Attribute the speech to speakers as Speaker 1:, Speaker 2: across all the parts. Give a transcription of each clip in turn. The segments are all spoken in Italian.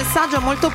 Speaker 1: messaggio molto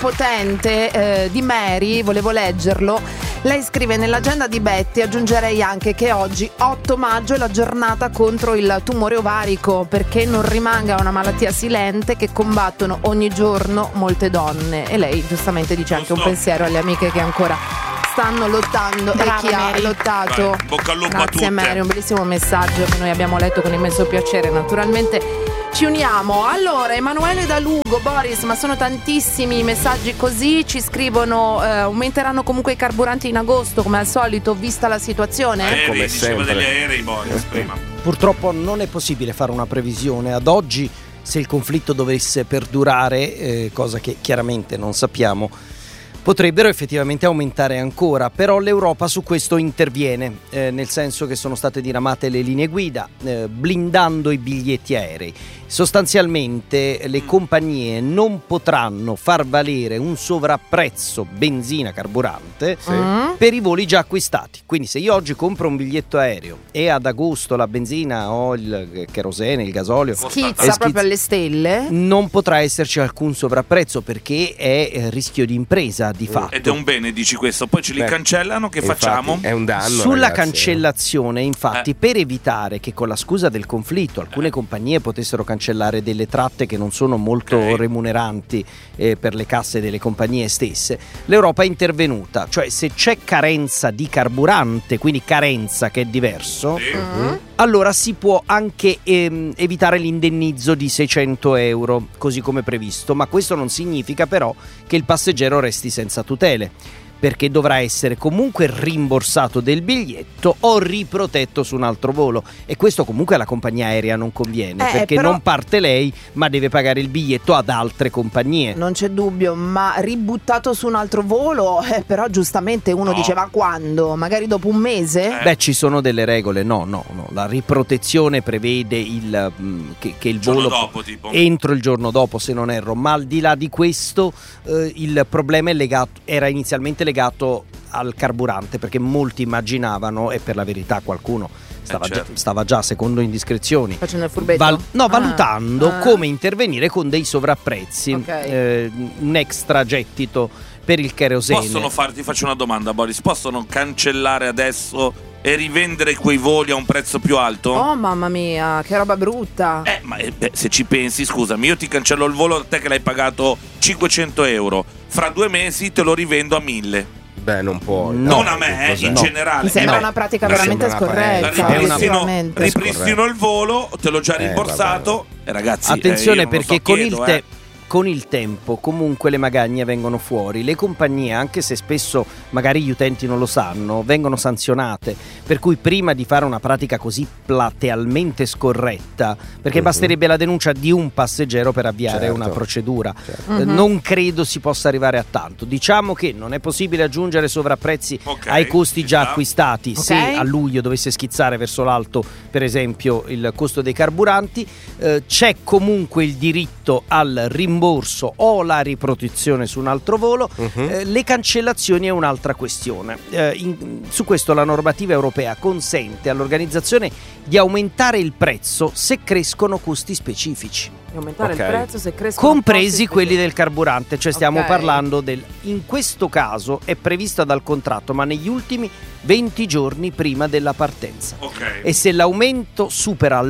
Speaker 1: potente di Mary, volevo leggerlo. Lei scrive: nell'agenda di Betty aggiungerei anche che oggi 8 maggio è la giornata contro il tumore ovarico, perché non rimanga una malattia silente che combattono ogni giorno molte donne. E lei giustamente dice anche un pensiero alle amiche che ancora stanno lottando.
Speaker 2: Brava,
Speaker 1: e chi
Speaker 2: Mary.
Speaker 1: ha lottato.
Speaker 3: Vai, bocca al lupo a
Speaker 1: Grazie
Speaker 3: tutte.
Speaker 1: Mary, un bellissimo messaggio che noi abbiamo letto con immenso piacere. Naturalmente ci uniamo. Allora, Emanuele da Lugo, Boris, ma sono tantissimi messaggi così, ci scrivono aumenteranno comunque i carburanti in agosto come al solito, vista la situazione?
Speaker 3: Come diceva
Speaker 4: sempre.
Speaker 3: degli aerei, Boris, prima.
Speaker 5: Purtroppo non è possibile fare una previsione ad oggi. Se il conflitto dovesse perdurare, cosa che chiaramente non sappiamo, potrebbero effettivamente aumentare ancora, però l'Europa su questo interviene, nel senso che sono state diramate le linee guida, blindando i biglietti aerei. Sostanzialmente le compagnie non potranno far valere un sovrapprezzo benzina carburante per i voli già acquistati. Quindi se io oggi compro un biglietto aereo e ad agosto la benzina o il kerosene, il gasolio
Speaker 1: Schizza proprio alle stelle.
Speaker 5: non potrà esserci alcun sovrapprezzo, perché è rischio di impresa di fatto.
Speaker 3: Ed è un bene, dici questo. Poi ce li
Speaker 4: Beh,
Speaker 3: cancellano, che
Speaker 4: infatti,
Speaker 3: facciamo?
Speaker 4: È un danno,
Speaker 5: Sulla
Speaker 4: ragazzi.
Speaker 5: cancellazione, infatti, per evitare che con la scusa del conflitto alcune compagnie potessero cancellare delle tratte che non sono molto
Speaker 3: Ok.
Speaker 5: remuneranti per le casse delle compagnie stesse, l'Europa è intervenuta. Cioè, se c'è carenza di carburante, quindi carenza che è diverso,
Speaker 3: Sì.
Speaker 5: allora si può anche evitare l'indennizzo di 600 euro, così come previsto, ma questo non significa però che il passeggero resti senza tutele, perché dovrà essere comunque rimborsato del biglietto o riprotetto su un altro volo, e questo comunque alla compagnia aerea non conviene, perché
Speaker 1: però
Speaker 5: non parte lei ma deve pagare il biglietto ad altre compagnie.
Speaker 1: Non c'è dubbio, ma ributtato su un altro volo, però giustamente uno
Speaker 3: No.
Speaker 1: diceva quando? Magari dopo un mese?
Speaker 5: Beh, ci sono delle regole, no, la riprotezione prevede che il
Speaker 3: Giorno
Speaker 5: volo
Speaker 3: dopo, tipo.
Speaker 5: entro il giorno dopo, se non erro, ma al di là di questo il problema era inizialmente legato al carburante, perché molti immaginavano, e per la verità qualcuno
Speaker 3: certo.
Speaker 5: stava già, secondo indiscrezioni,
Speaker 1: Facendo il furbetto?
Speaker 5: valutando come intervenire con dei sovrapprezzi,
Speaker 1: Ok.
Speaker 5: un extra gettito per il kerosene.
Speaker 3: Ti faccio una domanda, Boris. Possono cancellare adesso e rivendere quei voli a un prezzo più alto?
Speaker 1: Oh mamma mia, che roba brutta.
Speaker 3: Se ci pensi, scusami, io ti cancello il volo a te che l'hai pagato 500 euro. Fra 2 mesi te lo rivendo a 1000.
Speaker 4: Beh, non può.
Speaker 3: Non a me, in
Speaker 5: No.
Speaker 3: generale.
Speaker 1: Mi sembra
Speaker 3: No.
Speaker 1: una pratica
Speaker 4: Mi
Speaker 1: veramente
Speaker 4: sembra una
Speaker 1: scorretta.
Speaker 4: parecchia.
Speaker 1: effettivamente.
Speaker 3: Ripristino il volo, te l'ho già rimborsato. E ragazzi,
Speaker 5: Attenzione,
Speaker 3: io non lo
Speaker 5: perché
Speaker 3: so,
Speaker 5: con
Speaker 3: chiedo,
Speaker 5: con il tempo comunque le magagne vengono fuori. Le compagnie, anche se spesso magari gli utenti non lo sanno, vengono sanzionate, per cui prima di fare una pratica così platealmente scorretta, perché basterebbe la denuncia di un passeggero per avviare
Speaker 4: Certo.
Speaker 5: una procedura,
Speaker 4: Certo.
Speaker 5: non credo si possa arrivare a tanto. Diciamo che non è possibile aggiungere sovrapprezzi
Speaker 3: Ok,
Speaker 5: ai costi
Speaker 3: ci
Speaker 5: già
Speaker 3: sta.
Speaker 5: acquistati.
Speaker 1: Ok.
Speaker 5: Se a luglio dovesse schizzare verso l'alto, per esempio, il costo dei carburanti, c'è comunque il diritto al rimborso o la riprotezione su un altro volo. Le cancellazioni è un'altra questione. Su questo la normativa europea consente all'organizzazione di aumentare il prezzo se crescono costi specifici,
Speaker 1: E aumentare
Speaker 4: Ok.
Speaker 1: il prezzo se crescono
Speaker 5: compresi
Speaker 1: costi
Speaker 5: quelli del carburante. Cioè stiamo
Speaker 1: Ok.
Speaker 5: parlando in questo caso è prevista dal contratto, ma negli ultimi 20 giorni prima della partenza.
Speaker 3: Ok.
Speaker 5: E se l'aumento supera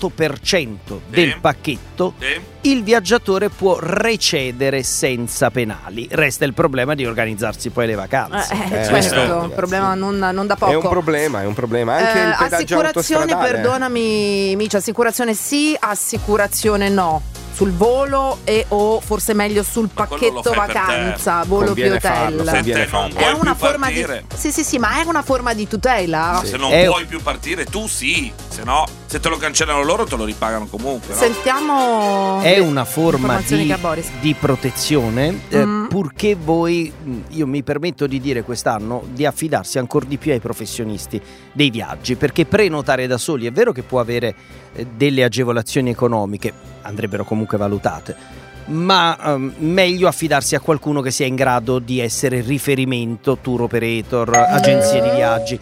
Speaker 5: l'8% del pacchetto, il viaggiatore può recedere senza penali. Resta il problema di organizzarsi poi le vacanze.
Speaker 1: questo è un
Speaker 4: ragazzi.
Speaker 1: problema non da poco.
Speaker 4: È un problema. Anche il pedaggio
Speaker 1: assicurazione,
Speaker 4: autostradale.
Speaker 1: perdonami Micia, assicurazione sì, assicurazione no. Sul volo o forse meglio sul
Speaker 3: Ma quello lo
Speaker 1: pacchetto
Speaker 3: fai per te.
Speaker 1: vacanza, volo più
Speaker 4: Conviene
Speaker 1: hotel.
Speaker 4: farlo,
Speaker 3: Se
Speaker 4: conviene
Speaker 3: te non
Speaker 4: farlo.
Speaker 1: È
Speaker 3: vuoi
Speaker 1: una
Speaker 3: più
Speaker 1: forma
Speaker 3: partire,
Speaker 1: sì, ma è una forma di tutela.
Speaker 3: se non
Speaker 5: È-
Speaker 3: puoi più partire, tu sì. Se no, se te lo cancellano loro, te lo ripagano comunque. No?
Speaker 1: Sentiamo
Speaker 5: È una forma
Speaker 1: informazioni che ha Boris.
Speaker 5: di protezione, purché voi, io mi permetto di dire quest'anno, di affidarsi ancora di più ai professionisti dei viaggi, perché prenotare da soli è vero che può avere delle agevolazioni economiche, andrebbero comunque valutate, ma meglio affidarsi a qualcuno che sia in grado di essere riferimento, tour operator, agenzie di viaggi.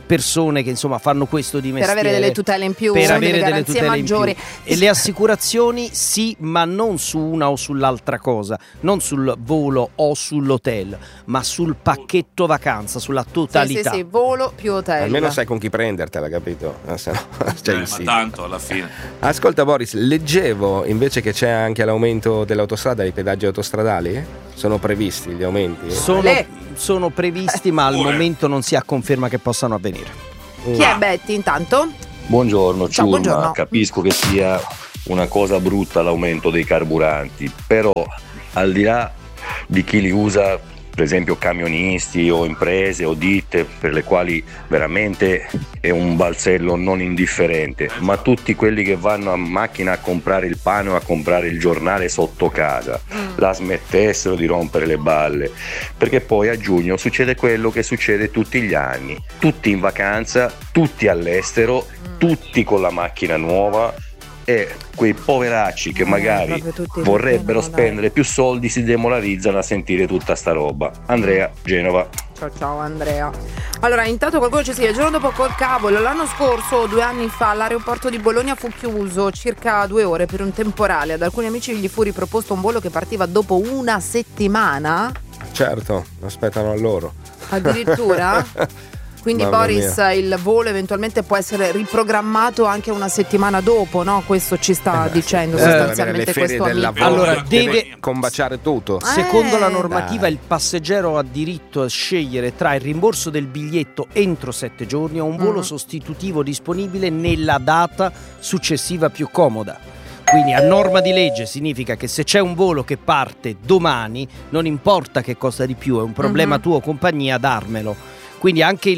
Speaker 5: persone che insomma fanno questo di mestiere
Speaker 1: per avere delle tutele in più,
Speaker 5: per avere
Speaker 1: delle
Speaker 5: delle
Speaker 1: garanzie
Speaker 5: tutele
Speaker 1: maggiori.
Speaker 5: in più. E le assicurazioni sì, ma non su una o sull'altra cosa, non sul volo o sull'hotel, ma sul pacchetto vacanza, sulla totalità.
Speaker 1: Sì, volo più hotel.
Speaker 4: Almeno sai con chi prendertela, capito? Se no,
Speaker 3: ma tanto alla fine.
Speaker 4: Ascolta Boris, leggevo invece che c'è anche l'aumento dell'autostrada, dei pedaggi autostradali. Sono previsti gli aumenti?
Speaker 5: Sono previsti, ma al momento non si ha conferma che possano avvenire.
Speaker 1: Chi è Betty intanto?
Speaker 2: Buongiorno,
Speaker 1: Ciao, buongiorno.
Speaker 2: Capisco che sia una cosa brutta l'aumento dei carburanti, però al di là di chi li usa, per esempio camionisti o imprese o ditte per le quali veramente è un balzello non indifferente, ma tutti quelli che vanno a macchina a comprare il pane o a comprare il giornale sotto casa la smettessero di rompere le balle, perché poi a giugno succede quello che succede tutti gli anni, tutti in vacanza, tutti all'estero, tutti con la macchina nuova, e quei poveracci che magari vorrebbero spendere più soldi si demoralizzano a sentire tutta sta roba. Andrea, Genova.
Speaker 1: Ciao Andrea. Allora, intanto qualcuno ci scrive: il giorno dopo col cavolo, l'anno scorso, 2 anni fa, l'aeroporto di Bologna fu chiuso circa 2 ore per un temporale. Ad alcuni amici gli fu riproposto un volo che partiva dopo una settimana.
Speaker 4: Certo, aspettano a loro.
Speaker 1: Addirittura? Quindi
Speaker 4: Mamma
Speaker 1: Boris,
Speaker 4: mia.
Speaker 1: il volo eventualmente può essere riprogrammato anche una settimana dopo, no? Questo ci sta dicendo sostanzialmente questo amico.
Speaker 5: Allora deve
Speaker 4: combaciare tutto.
Speaker 5: Secondo la normativa il passeggero ha diritto a scegliere tra il rimborso del biglietto entro 7 giorni o un volo sostitutivo disponibile nella data successiva più comoda. Quindi a norma di legge significa che se c'è un volo che parte domani, non importa che costa di più, è un problema tuo o compagnia, darmelo. Quindi anche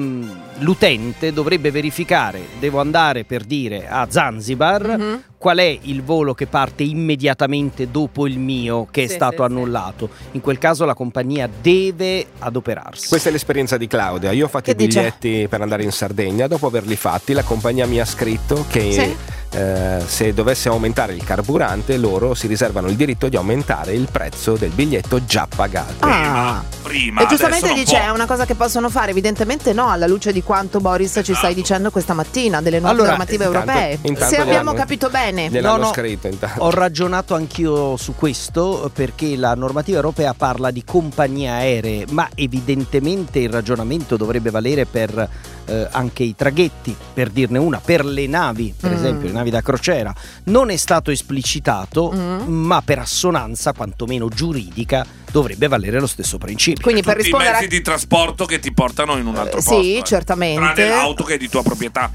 Speaker 5: l'utente dovrebbe verificare, devo andare per dire a Zanzibar, qual è il volo che parte immediatamente dopo il mio che è stato annullato. In quel caso la compagnia deve adoperarsi.
Speaker 4: Questa è l'esperienza di Claudia. Io ho fatto i biglietti per andare in Sardegna. Dopo averli fatti, la compagnia mi ha scritto che se dovesse aumentare il carburante, loro si riservano il diritto di aumentare il prezzo del biglietto già pagato.
Speaker 3: Prima,
Speaker 1: e giustamente
Speaker 3: adesso
Speaker 1: dice: è una cosa che possono fare. Evidentemente no, alla luce di quanto Boris ci stai dicendo questa mattina, delle nuove normative europee. Se abbiamo capito bene.
Speaker 4: Gliel'hanno scritto intanto.
Speaker 5: Ho ragionato anch'io su questo, perché la normativa europea parla di compagnie aeree, ma evidentemente il ragionamento dovrebbe valere per anche i traghetti, per dirne una, per le navi, per esempio le navi da crociera. Non è stato esplicitato, ma per assonanza quantomeno giuridica dovrebbe valere lo stesso principio.
Speaker 1: Quindi per
Speaker 3: tutti
Speaker 1: rispondere
Speaker 3: i mezzi di trasporto che ti portano in un altro posto.
Speaker 1: Sì, certamente.
Speaker 3: Tranne l'auto che è di tua proprietà.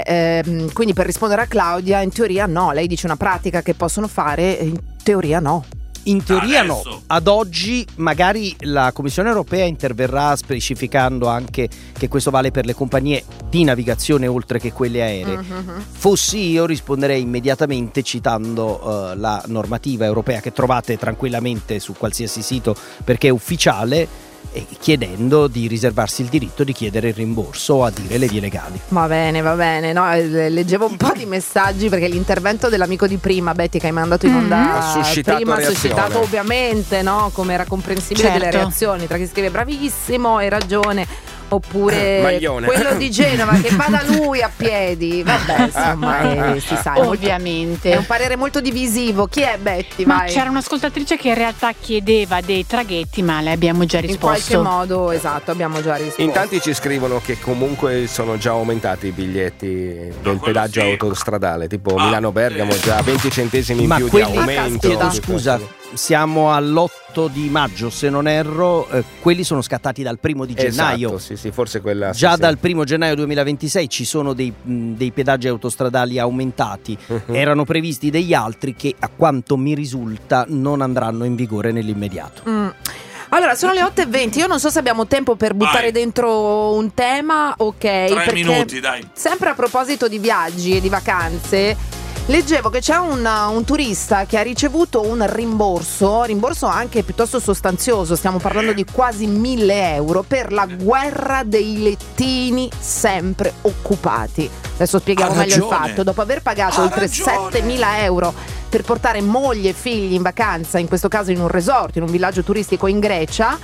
Speaker 1: Quindi per rispondere a Claudia, in teoria no. Lei dice una pratica che possono fare, in teoria no.
Speaker 5: In teoria
Speaker 3: Adesso.
Speaker 5: no, ad oggi magari la Commissione europea interverrà specificando anche che questo vale per le compagnie di navigazione oltre che quelle aeree. Fossi io risponderei immediatamente citando la normativa europea che trovate tranquillamente su qualsiasi sito perché è ufficiale, e chiedendo di riservarsi il diritto di chiedere il rimborso o a dire le vie legali.
Speaker 1: Va bene, no, leggevo un po' di messaggi perché l'intervento dell'amico di prima, Betty, che hai mandato in onda
Speaker 4: ha suscitato
Speaker 1: prima, ha
Speaker 4: reazione.
Speaker 1: suscitato ovviamente, no, come era comprensibile, delle reazioni tra chi scrive bravissimo, hai ragione, oppure
Speaker 4: Maglione.
Speaker 1: quello di Genova che vada lui a piedi. Vabbè, insomma, si sa,
Speaker 6: ovviamente
Speaker 1: è un parere molto divisivo. Chi è Betty?
Speaker 6: Ma
Speaker 1: Vai.
Speaker 6: c'era un'ascoltatrice che in realtà chiedeva dei traghetti, ma le abbiamo già risposto.
Speaker 1: In qualche modo, esatto, abbiamo già risposto.
Speaker 4: In tanti ci scrivono che comunque sono già aumentati i biglietti del pedaggio autostradale, tipo Milano-Bergamo, già 20 centesimi in
Speaker 5: Ma
Speaker 4: più
Speaker 5: quelli-
Speaker 4: di aumento.
Speaker 5: Scusa, siamo all'8 di maggio, se non erro, quelli sono scattati dal 1 di gennaio.
Speaker 4: Esatto, sì, forse quella.
Speaker 5: Già
Speaker 4: sì,
Speaker 5: dal 1 gennaio 2026 ci sono dei pedaggi autostradali aumentati. Erano previsti degli altri che, a quanto mi risulta, non andranno in vigore nell'immediato.
Speaker 1: Allora, sono le 8:20. Io non so se abbiamo tempo per buttare
Speaker 3: Vai.
Speaker 1: dentro un tema. Ok,
Speaker 3: 3 minuti, dai.
Speaker 1: Sempre a proposito di viaggi e di vacanze, leggevo che c'è un turista che ha ricevuto un rimborso anche piuttosto sostanzioso, stiamo parlando di quasi 1.000 euro per la guerra dei lettini sempre occupati. Adesso spieghiamo
Speaker 3: Ha
Speaker 1: meglio il
Speaker 3: ragione.
Speaker 1: fatto. Dopo aver pagato
Speaker 3: Ha
Speaker 1: oltre
Speaker 3: ragione.
Speaker 1: 7.000 euro per portare moglie e figli in vacanza, in questo caso in un resort, in un villaggio turistico in Grecia,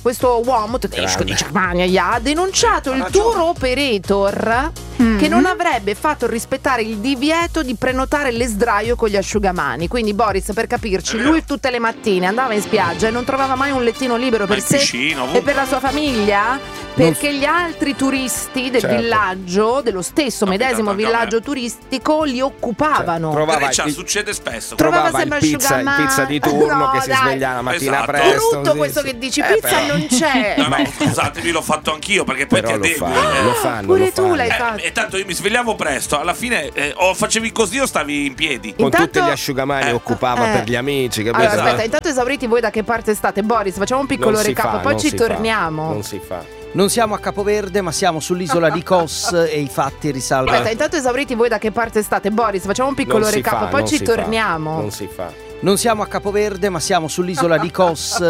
Speaker 1: questo uomo tedesco di Germania ha denunciato il tour operator che non avrebbe fatto rispettare il divieto di prenotare l'esdraio con gli asciugamani. Quindi Boris, per capirci, lui tutte le mattine andava in spiaggia e non trovava mai un lettino libero per sé e per la sua famiglia, perché gli altri turisti del villaggio, dello stesso medesimo villaggio turistico, li occupavano.
Speaker 3: Succede spesso.
Speaker 1: Trovava
Speaker 4: sempre
Speaker 1: il
Speaker 4: pizza di turno che si sveglia la mattina presto.
Speaker 1: Brutto questo che dici, pizza non c'è.
Speaker 3: No, scusatemi, l'ho fatto anch'io, perché poi
Speaker 4: però
Speaker 3: ti
Speaker 4: lo fanno.
Speaker 1: Pure tu l'hai fatto.
Speaker 3: E tanto io mi svegliavo presto, alla fine o facevi così o stavi in piedi.
Speaker 4: Con tutti gli asciugamani occupava per gli amici, capito?
Speaker 1: Allora, aspetta, intanto esauriti voi da che parte state. Boris, facciamo un piccolo recap, poi ci torniamo.
Speaker 4: Non si fa.
Speaker 5: Non siamo a Capoverde, ma siamo sull'isola di Kos e i fatti risalgono.
Speaker 1: Aspetta, intanto esauriti voi da che parte state. Boris, facciamo un piccolo recap, poi ci torniamo.
Speaker 4: Non si fa.
Speaker 5: Non siamo a Capoverde, ma siamo sull'isola di Kos